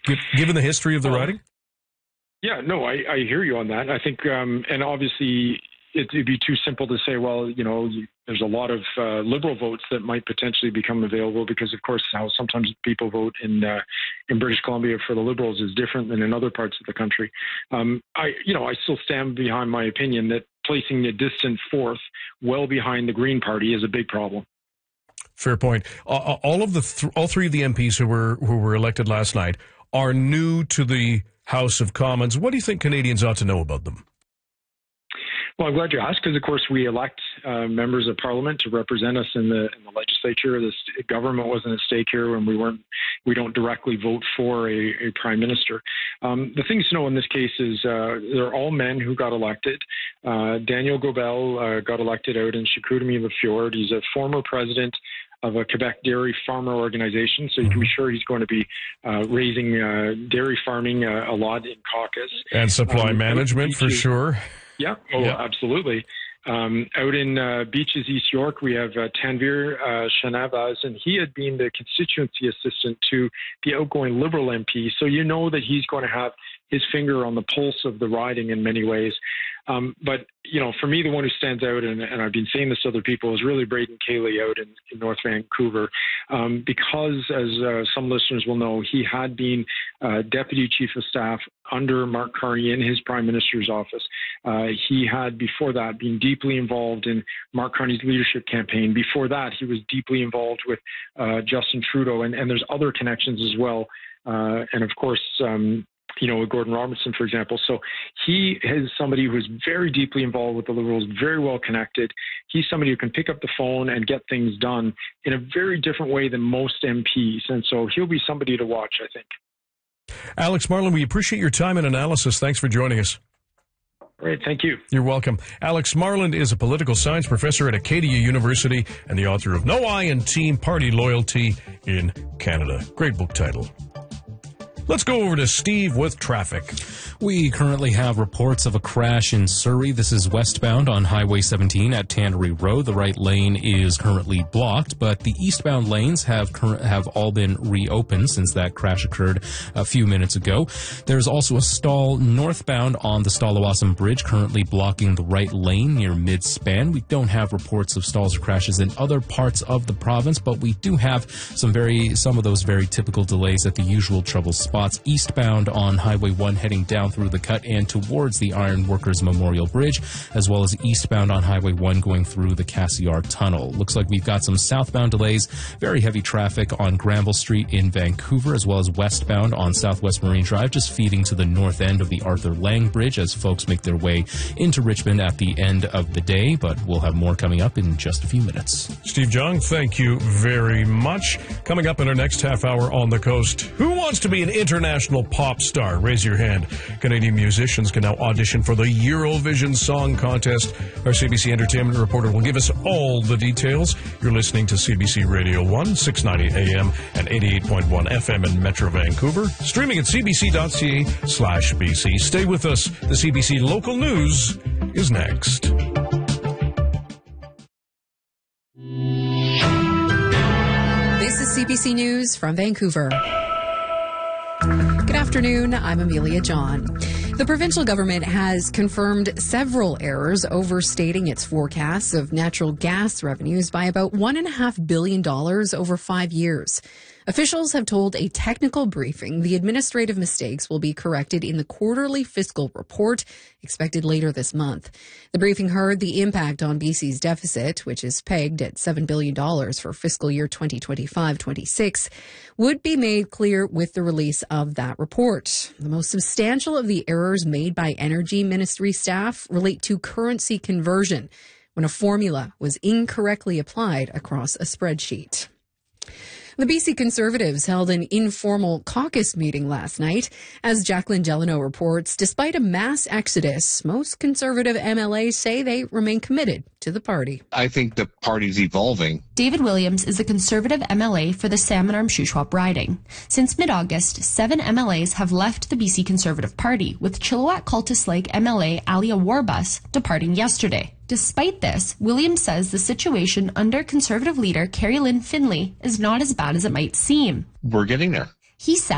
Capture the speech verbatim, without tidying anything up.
given the history of the well, riding? Yeah, no, I, I hear you on that. I think, um, and obviously it would be too simple to say, well, you know, you, there's a lot of uh, Liberal votes that might potentially become available because, of course, how sometimes people vote in uh, in British Columbia for the Liberals is different than in other parts of the country. Um, I, you know, I still stand behind my opinion that placing the distant fourth well behind the Green Party is a big problem. Fair point. Uh, all of the th- all three of the M Ps who were who were elected last night are new to the House of Commons. What do you think Canadians ought to know about them? Well, I'm glad you asked because, of course, we elect uh, members of Parliament to represent us in the in the legislature. The st- government wasn't at stake here, and we weren't. We don't directly vote for a, a prime minister. Um, the things to know in this case is uh, they're all men who got elected. Uh, Daniel Gobel uh, got elected out in Chicoutimi-Le-Fjord. He's a former president of a Quebec dairy farmer organization, so you can be sure he's going to be uh, raising uh, dairy farming uh, a lot in caucus. And supply um, management, for sure. Yeah, oh, yeah. absolutely. Um, out in uh, Beaches, East York, we have uh, Tanvir uh, Shanavaz, and he had been the constituency assistant to the outgoing Liberal M P, so you know that he's going to have his finger on the pulse of the riding in many ways. Um, but, you know, for me, the one who stands out, and, and I've been saying this to other people, is really Braden Cayley out in, in North Vancouver, um, because, as uh, some listeners will know, he had been uh, Deputy Chief of Staff under Mark Carney in his Prime Minister's office. Uh, he had, before that, been deeply involved in Mark Carney's leadership campaign. Before that, he was deeply involved with uh, Justin Trudeau, and, and there's other connections as well. Uh, and, of course, um, you know, with Gordon Robertson, for example. So he is somebody who is very deeply involved with the Liberals, very well connected. He's somebody who can pick up the phone and get things done in a very different way than most M Ps. And so he'll be somebody to watch, I think. Alex Marland, we appreciate your time and analysis. Thanks for joining us. Great, thank you. You're welcome. Alex Marland is a political science professor at Acadia University and the author of No I in Team Party Loyalty in Canada. Great book title. Let's go over to Steve with traffic. We currently have reports of a crash in Surrey. This is westbound on Highway seventeen at Tannery Road. The right lane is currently blocked, but the eastbound lanes have cur- have all been reopened since that crash occurred a few minutes ago. There's also a stall northbound on the Stalawassam Bridge, currently blocking the right lane near mid-span. We don't have reports of stalls or crashes in other parts of the province, but we do have some very some of those very typical delays at the usual trouble spots. Eastbound on Highway one heading down through the cut and towards the Iron Workers Memorial Bridge, as well as eastbound on Highway one going through the Cassiar Tunnel. Looks like we've got some southbound delays, very heavy traffic on Granville Street in Vancouver, as well as westbound on Southwest Marine Drive, just feeding to the north end of the Arthur Lang Bridge as folks make their way into Richmond at the end of the day, but we'll have more coming up in just a few minutes. Steve Jung, thank you very much. Coming up in our next half hour on the coast, who wants to be an international pop star? Raise your hand. Canadian musicians can now audition for the Eurovision Song Contest. Our C B C entertainment reporter will give us all the details. You're listening to C B C Radio one, six ninety A M and eighty-eight point one F M in Metro Vancouver. Streaming at cbc.ca slash BC. Stay with us. The C B C Local News is next. This is C B C News from Vancouver. Good afternoon, I'm Amelia John. The provincial government has confirmed several errors overstating its forecasts of natural gas revenues by about one point five billion dollars over five years. Officials have told a technical briefing the administrative mistakes will be corrected in the quarterly fiscal report expected later this month. The briefing heard the impact on B C's deficit, which is pegged at seven billion dollars for fiscal year twenty twenty-five twenty-six, would be made clear with the release of that report. The most substantial of the errors made by Energy Ministry staff relate to currency conversion, when a formula was incorrectly applied across a spreadsheet. The B C Conservatives held an informal caucus meeting last night. As Jacqueline Delano reports, despite a mass exodus, most Conservative M L As say they remain committed to the party. I think the party's evolving. David Williams is a Conservative M L A for the Salmon Arm Shuswap riding. Since mid-August, seven M L As have left the B C Conservative Party, with Chilliwack Cultus Lake M L A Alia Warbus departing yesterday. Despite this, Williams says the situation under Conservative leader Carrie Lynn Finlay is not as bad as it might seem. We're getting there. He said